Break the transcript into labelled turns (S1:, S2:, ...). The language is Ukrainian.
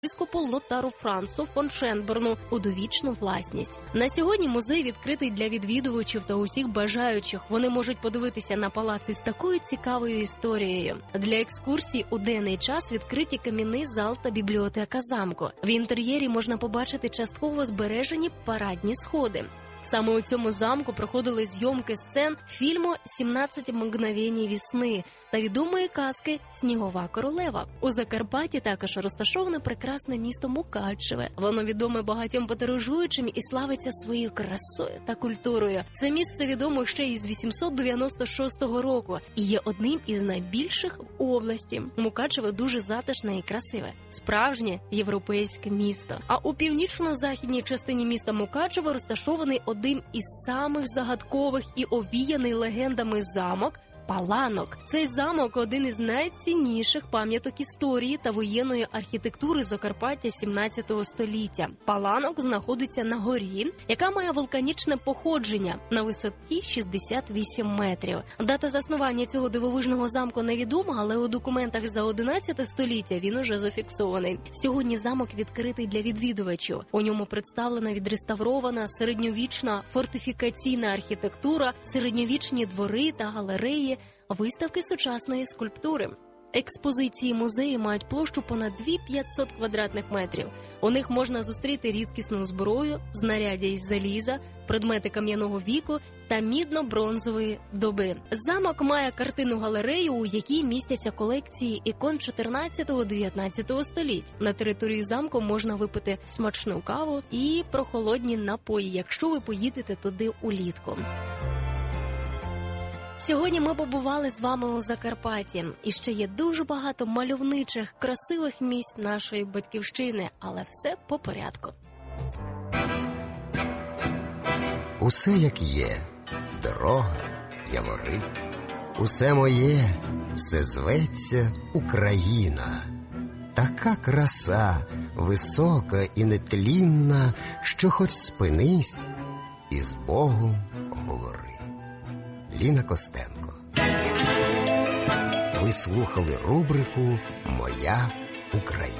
S1: єпископу Лотару Франсу фон Шенберну у довічну власність. На сьогодні музей відкритий для відвідувачів та усіх бажаючих. Вони можуть подивитися на палац із такою цікавою історією. Для екскурсій у денний час відкриті кам'яний зал та бібліотека замку. В інтер'єрі можна побачити частково збережені парадні сходи. Саме у цьому замку проходили зйомки сцен фільму «17 мгновень весни» та відомої казки «Снігова королева». У Закарпатті також розташоване прекрасне місто Мукачеве. Воно відоме багатьом подорожуючим і славиться своєю красою та культурою. Це місце відомо ще із 896 року і є одним із найбільших в області. Мукачеве дуже затишне і красиве. Справжнє європейське місто. А у північно-західній частині міста Мукачево розташований один із самих загадкових і овіяний легендами замок – Паланок. Цей замок – один із найцінніших пам'яток історії та воєнної архітектури Закарпаття 17 століття. Паланок знаходиться на горі, яка має вулканічне походження на висоті 68 метрів. Дата заснування цього дивовижного замку невідома, але у документах за 11 століття він уже зафіксований. Сьогодні замок відкритий для відвідувачів. У ньому представлена відреставрована середньовічна фортифікаційна архітектура, середньовічні двори та галереї, виставки сучасної скульптури. Експозиції музею мають площу понад 2500 квадратних метрів. У них можна зустріти рідкісну зброю, знаряддя із заліза, предмети кам'яного віку та мідно-бронзової доби. Замок має картинну галерею, у якій містяться колекції ікон 14-19 століть. На території замку можна випити смачну каву і прохолодні напої, якщо ви поїдете туди улітку. Сьогодні ми побували з вами у Закарпатті. І ще є дуже багато мальовничих, красивих місць нашої батьківщини, але все по порядку.
S2: Усе як є, дорога, явори. Усе моє, все зветься Україна. Така краса, висока і нетлінна, що хоч спинись і з Богом говори. Ліна Костенко. Ви слухали рубрику «Моя Україна».